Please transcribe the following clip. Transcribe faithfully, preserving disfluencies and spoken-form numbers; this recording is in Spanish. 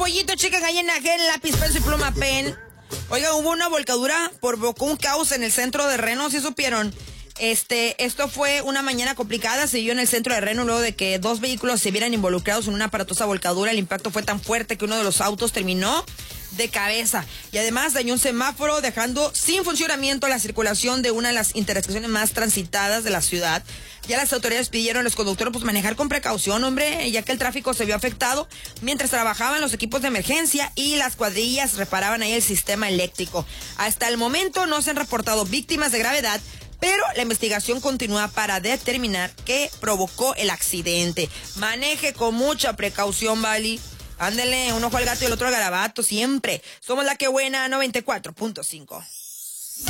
Pollito, chica, gallina, gel, lápiz, pencil y pluma, pen. Oiga, hubo una volcadura, provocó un caos en el centro de Reno, ¿sí supieron? Este, esto fue una mañana complicada, se dio en el centro de Reno luego de que dos vehículos se vieran involucrados en una aparatosa volcadura. El impacto fue tan fuerte que uno de los autos terminó de cabeza y además dañó un semáforo, dejando sin funcionamiento la circulación de una de las intersecciones más transitadas de la ciudad. Ya las autoridades pidieron a los conductores pues manejar con precaución, hombre, ya que el tráfico se vio afectado mientras trabajaban los equipos de emergencia y las cuadrillas reparaban ahí el sistema eléctrico. Hasta el momento no se han reportado víctimas de gravedad, pero la investigación continúa para determinar qué provocó el accidente. Maneje con mucha precaución, Vali. Ándele, un ojo al gato y el otro al garabato, siempre. Somos la que buena, noventa y cuatro punto cinco.